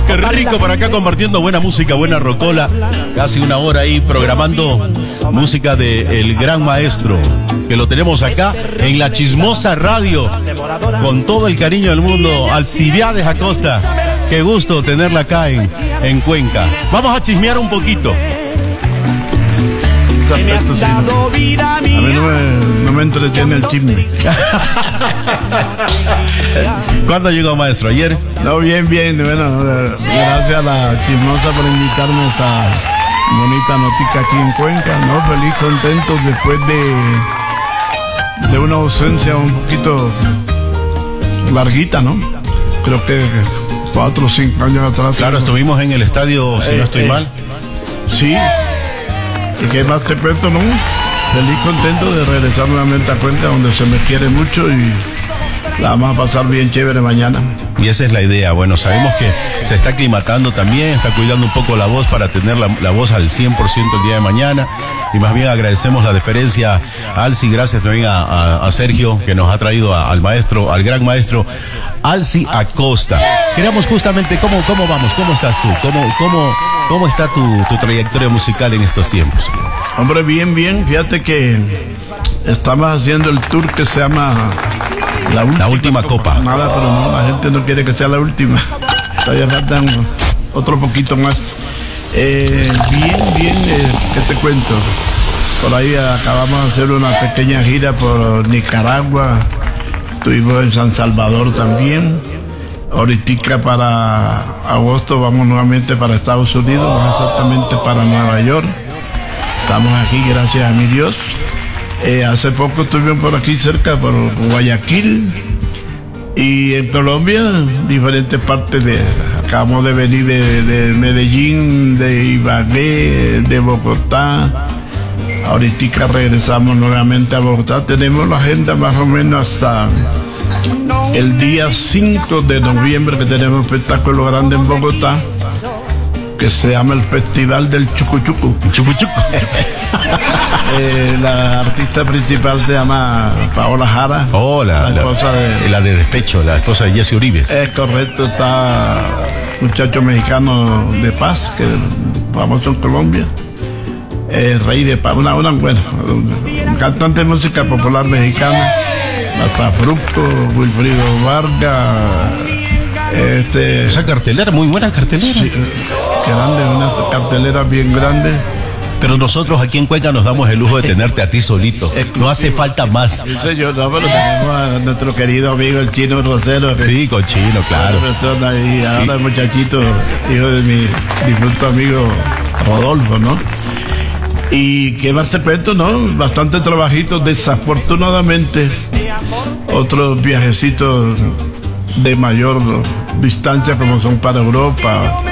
qué rico por acá compartiendo buena música, buena rocola. Casi una hora ahí programando música de El Gran Maestro, que lo tenemos acá en La Chismosa Radio, con todo el cariño del mundo. Alcibiades Acosta, qué gusto tenerla acá en Cuenca. Vamos a chismear un poquito. A mí no me entretiene el chisme. ¿Cuándo llegó, maestro? ¿Ayer? No, bien. Bueno, gracias a la Chismosa por invitarme a esta bonita notica aquí en Cuenca, ¿no? Feliz, contento después de una ausencia un poquito larguita, ¿no? Creo que 4 o 5 años atrás. Claro, estuvimos en el estadio, si no estoy mal. Sí. ¿Y qué más te cuento, no? Feliz, contento de regresar nuevamente a Cuenca, donde se me quiere mucho y la vamos a pasar bien chévere mañana. Y esa es la idea. Bueno, sabemos que se está aclimatando también, está cuidando un poco la voz para tener la voz al 100% el día de mañana. Y más bien agradecemos la deferencia a Alci, gracias también a Sergio, que nos ha traído al maestro, al gran maestro Alci Acosta. Queremos justamente, ¿cómo vamos? ¿Cómo estás tú? ¿Cómo está tu trayectoria musical en estos tiempos? Hombre, bien. Fíjate que estamos haciendo el tour que se llama La Última Copa. Nada, pero no, la gente no quiere que sea la última. Todavía faltan otro poquito más. Bien, ¿qué te cuento? Por ahí acabamos de hacer una pequeña gira por Nicaragua. Estuvimos en San Salvador también. Ahorita para agosto vamos nuevamente para Estados Unidos, más exactamente para Nueva York. Estamos aquí, gracias a mi Dios. Hace poco estuvimos por aquí cerca, por Guayaquil. Y en Colombia, diferentes partes acabamos de venir de Medellín, de Ibagué, de Bogotá. Ahorita regresamos nuevamente a Bogotá. Tenemos la agenda más o menos hasta el día 5 de noviembre, que tenemos un espectáculo grande en Bogotá, que se llama el Festival del Chucuchuco. La artista principal se llama Paola Jara. La esposa de Despecho, la esposa de Jesse Uribe. Es correcto, está un muchacho mexicano de Paz, que famoso en Colombia. Rey de Paz, un cantante de música popular mexicana. Hasta Fructo, Wilfrido Vargas. Esa cartelera, muy buena cartelera. Sí, grande, una cartelera bien grande. Pero nosotros aquí en Cuenca nos damos el lujo de tenerte a ti solito. No hace falta más. Sí, señor, no, pero tenemos a nuestro querido amigo el Chino Rosero. Sí, con Chino, claro. Y ahora el muchachito, hijo de mi difunto amigo Rodolfo, ¿no? Y qué más te cuento, ¿no? Bastante trabajito, desafortunadamente. Otros viajecitos de mayor distancia, como son para Europa.